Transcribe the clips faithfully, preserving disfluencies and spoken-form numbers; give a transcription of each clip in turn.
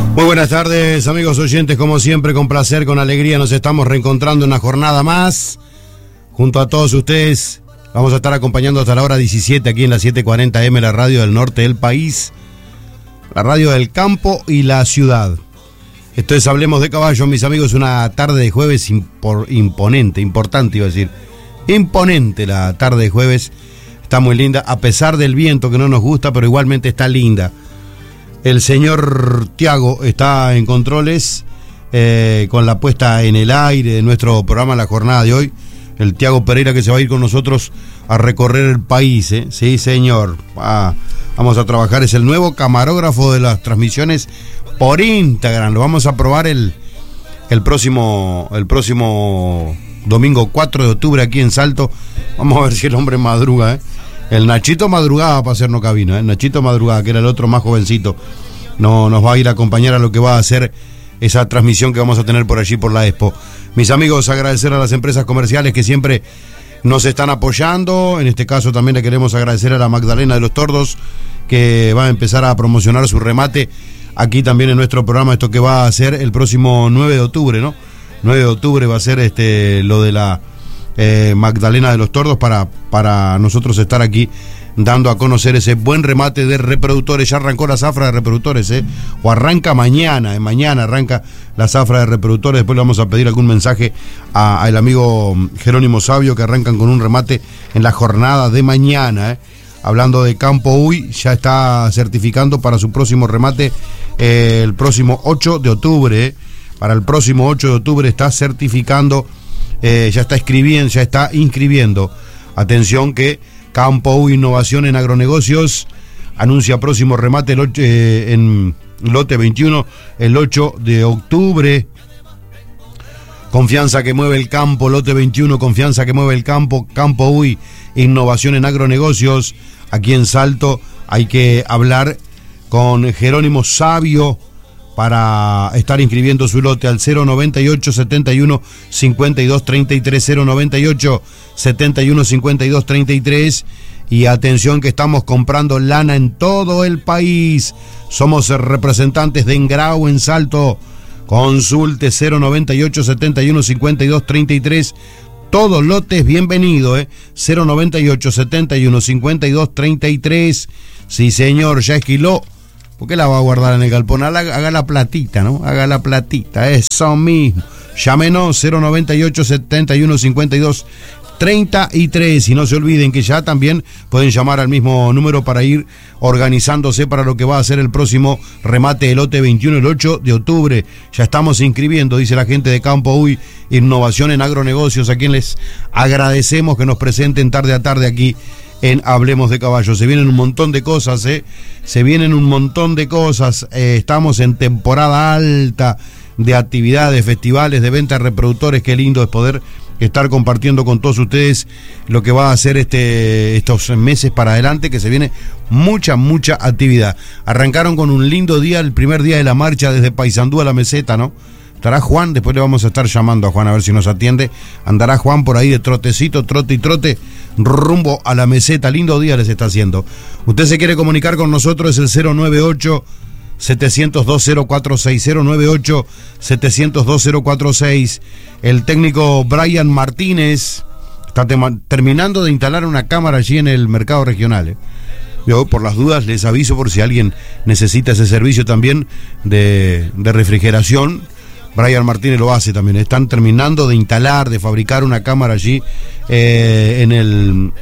Muy buenas tardes, amigos oyentes, como siempre, con placer, con alegría, nos estamos reencontrando en una jornada más, junto a todos ustedes. Vamos a estar acompañando hasta la hora diecisiete aquí en la setecientos cuarenta eme, la radio del norte del país, la radio del campo y la ciudad. Esto es Hablemos de Caballo, mis amigos, una tarde de jueves impor, imponente, importante iba a decir, imponente la tarde de jueves, está muy linda, a pesar del viento que no nos gusta, pero igualmente está linda. El señor Tiago está en controles eh, con la puesta en el aire de nuestro programa la jornada de hoy. El Tiago Pereira, que se va a ir con nosotros a recorrer el país, ¿eh? Sí, señor. Ah, vamos a trabajar, es el nuevo camarógrafo de las transmisiones por Instagram. Lo vamos a probar el, el, próximo, el próximo domingo cuatro de octubre aquí en Salto. Vamos a ver si el hombre madruga, ¿eh? El Nachito madrugaba para hacernos cabina, ¿eh? Nachito madrugaba, que era el otro más jovencito. No, nos va a ir a acompañar a lo que va a ser esa transmisión que vamos a tener por allí, por la Expo. Mis amigos, agradecer a las empresas comerciales que siempre nos están apoyando. En este caso también le queremos agradecer a la Magdalena de los Tordos, que va a empezar a promocionar su remate aquí también en nuestro programa. Esto que va a ser el próximo nueve de octubre, ¿no? nueve de octubre va a ser este lo de la eh, Magdalena de los Tordos para, para nosotros estar aquí dando a conocer ese buen remate de reproductores. Ya arrancó la zafra de reproductores, ¿eh? O arranca mañana, ¿eh? Mañana arranca la zafra de reproductores. Después le vamos a pedir algún mensaje al amigo Jerónimo Sabio, que arrancan con un remate en la jornada de mañana, ¿eh? Hablando de Campo Uy, ya está certificando para su próximo remate eh, el próximo ocho de octubre, ¿eh? Para el próximo ocho de octubre está certificando, eh, ya está escribiendo, ya está inscribiendo. Atención que Campo Uy Innovación en Agronegocios anuncia próximo remate el ocho, eh, en lote veintiuno el ocho de octubre. Confianza que mueve el campo, lote veintiuno, confianza que mueve el campo, Campo Uy Innovación en Agronegocios. Aquí en Salto hay que hablar con Jerónimo Sabio para estar inscribiendo su lote al cero noventa y ocho, setenta y uno, cincuenta y dos, treinta y tres, cero noventa y ocho, setenta y uno, cincuenta y dos, treinta y tres. Y atención que estamos comprando lana en todo el país. Somos representantes de Engrau en Salto. Consulte cero noventa y ocho, setenta y uno, cincuenta y dos, treinta y tres. Todos lotes bienvenido, ¿eh? cero noventa y ocho, setenta y uno, cincuenta y dos, treinta y tres. Sí, señor, ya esquiló. ¿Por qué la va a guardar en el galpón? Haga, haga la platita, ¿no? Haga la platita, eso mismo. Llámenos cero noventa y ocho, setenta y uno, cincuenta y dos, treinta y tres. Y no se olviden que ya también pueden llamar al mismo número para ir organizándose para lo que va a ser el próximo remate del lote veintiuno, el ocho de octubre. Ya estamos inscribiendo, dice la gente de Campo Uy Innovación en Agronegocios, a quien les agradecemos que nos presenten tarde a tarde aquí en Hablemos de Caballo. Se vienen un montón de cosas, ¿eh? Se vienen un montón de cosas. Eh, estamos en temporada alta de actividades, festivales, de venta de reproductores. Qué lindo es poder estar compartiendo con todos ustedes lo que va a hacer este, estos meses para adelante, que se viene mucha, mucha actividad. Arrancaron con un lindo día, el primer día de la marcha desde Paysandú a la meseta, ¿no? Estará Juan, después le vamos a estar llamando a Juan a ver si nos atiende. Andará Juan por ahí de trotecito, trote y trote, rumbo a la meseta. Lindo día les está haciendo. Usted se quiere comunicar con nosotros, es el cero noventa y ocho, setecientos dos, cero cuatro seis, cero noventa y ocho, setecientos dos, cero cuatro seis. El técnico Brian Martínez está tema, terminando de instalar una cámara allí en el mercado regional, ¿eh? Yo, por las dudas, les aviso por si alguien necesita ese servicio también de, de refrigeración. Brian Martínez lo hace también. Están terminando de instalar, de fabricar una cámara allí eh, en el,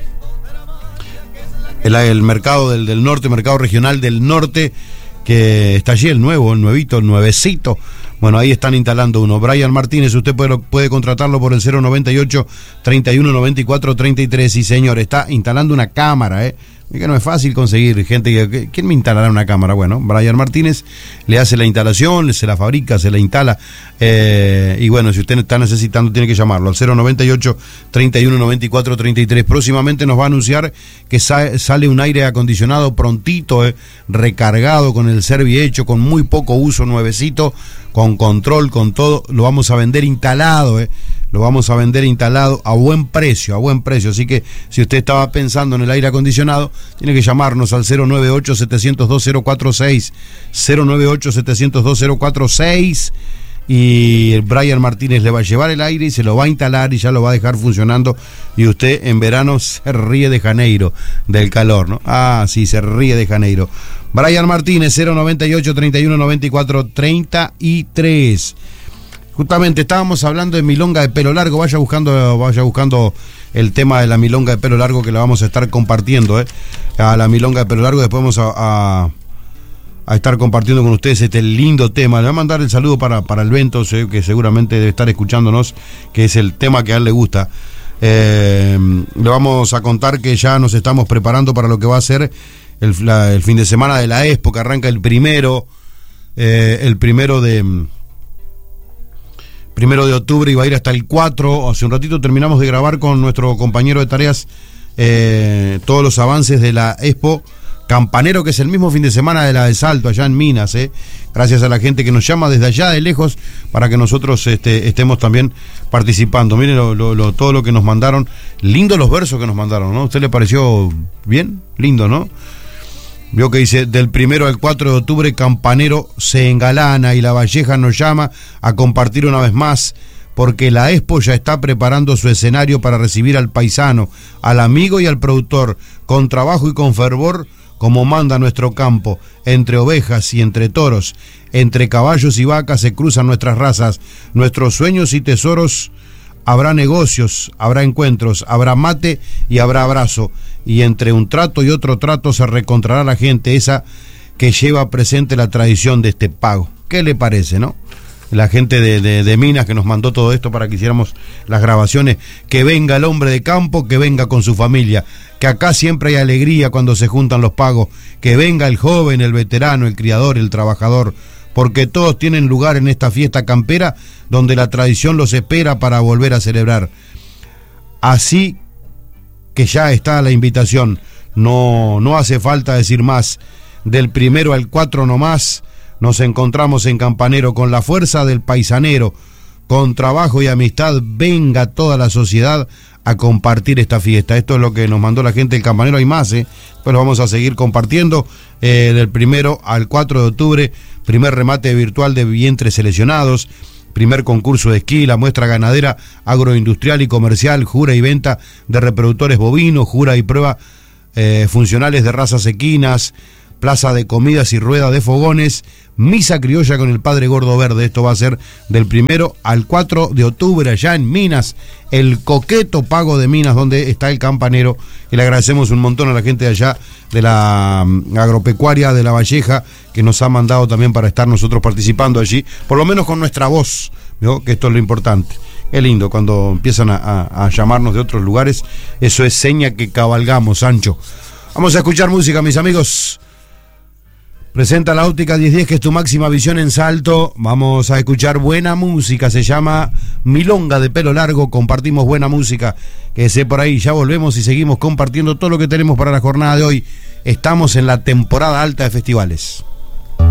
el, el mercado del, del norte, mercado regional del norte, que está allí el nuevo, el nuevito, el nuevecito. Bueno, ahí están instalando uno. Brian Martínez, usted puede, puede contratarlo por el cero noventa y ocho, treinta y uno, noventa y cuatro, treinta y tres. Sí, señor, está instalando una cámara, ¿eh? Es que no es fácil conseguir gente que... ¿Quién me instalará una cámara? Bueno, Brian Martínez le hace la instalación, se la fabrica, se la instala. Eh, y bueno, si usted está necesitando, tiene que llamarlo al cero noventa y ocho, treinta y uno, noventa y cuatro, treinta y tres. Próximamente nos va a anunciar que sa- sale un aire acondicionado prontito, eh, recargado, con el Servi hecho, con muy poco uso, nuevecito, con control, con todo. Lo vamos a vender instalado, eh. lo vamos a vender instalado a buen precio, a buen precio. Así que si usted estaba pensando en el aire acondicionado, tiene que llamarnos al cero nueve ocho, setecientos dos, cero cuatro seis, cero nueve ocho, setecientos dos, cero cuatro seis, y el Brian Martínez le va a llevar el aire y se lo va a instalar y ya lo va a dejar funcionando, y usted en verano se ríe de Janeiro, del calor, ¿no? Ah, sí, se ríe de Janeiro. Brian Martínez, cero noventa y ocho, treinta y uno, noventa y cuatro, treinta y tres. Justamente estábamos hablando de milonga de pelo largo. Vaya buscando, vaya buscando el tema de la milonga de pelo largo, que la vamos a estar compartiendo, ¿eh? A la milonga de pelo largo, después vamos a, a, a estar compartiendo con ustedes este lindo tema. Le voy a mandar el saludo para, para el Bento, sé que seguramente debe estar escuchándonos, que es el tema que a él le gusta. Eh, le vamos a contar que ya nos estamos preparando para lo que va a ser el, la, el fin de semana de la Expo, que arranca el primero, eh, el primero de primero de octubre y va a ir hasta el cuatro. Hace un ratito terminamos de grabar con nuestro compañero de tareas eh, todos los avances de la Expo Campanero, que es el mismo fin de semana de la de Salto, allá en Minas, eh. Gracias a la gente que nos llama desde allá de lejos para que nosotros este, estemos también participando. Miren lo, lo, lo, todo lo que nos mandaron. Lindo los versos que nos mandaron, ¿no? ¿A usted le pareció bien? Lindo, ¿no? Vio que dice: del primero al cuatro de octubre Campanero se engalana y La Valleja nos llama a compartir una vez más, porque la Expo ya está preparando su escenario para recibir al paisano, al amigo y al productor, con trabajo y con fervor, como manda nuestro campo. Entre ovejas y entre toros, entre caballos y vacas se cruzan nuestras razas, nuestros sueños y tesoros. Habrá negocios, habrá encuentros, habrá mate y habrá abrazo, y entre un trato y otro trato se reencontrará la gente esa que lleva presente la tradición de este pago. ¿Qué le parece, no? La gente de, de, de Minas, que nos mandó todo esto para que hiciéramos las grabaciones. Que venga el hombre de campo, que venga con su familia, que acá siempre hay alegría cuando se juntan los pagos. Que venga el joven, el veterano, el criador, el trabajador, porque todos tienen lugar en esta fiesta campera, donde la tradición los espera para volver a celebrar. Así que ya está la invitación, no, no hace falta decir más. Del primero al cuatro nomás nos encontramos en Campanero, con la fuerza del paisanero, con trabajo y amistad. Venga toda la sociedad a compartir esta fiesta. Esto es lo que nos mandó la gente del Campanero. Hay más, ¿eh? Pues lo vamos a seguir compartiendo. Eh, del primero al cuatro de octubre, primer remate virtual de vientres seleccionados, primer concurso de esquí, la muestra ganadera, agroindustrial y comercial, jura y venta de reproductores bovinos, jura y prueba eh, funcionales de razas equinas, plaza de comidas y rueda de fogones, misa criolla con el Padre Gordo Verde. Esto va a ser del primero al cuatro de octubre allá en Minas, el coqueto pago de Minas, donde está el Campanero. Y le agradecemos un montón a la gente de allá de la um, agropecuaria de La Valleja, que nos ha mandado también para estar nosotros participando allí, por lo menos con nuestra voz, ¿no? Que esto es lo importante. Es lindo cuando empiezan a, a, a llamarnos de otros lugares. Eso es seña que cabalgamos, Sancho. Vamos a escuchar música, mis amigos. Presenta la Óptica diez diez, que es tu máxima visión en Salto. Vamos a escuchar buena música, se llama Milonga de Pelo Largo. Compartimos buena música, que sé por ahí. Ya volvemos y seguimos compartiendo todo lo que tenemos para la jornada de hoy. Estamos en la temporada alta de festivales.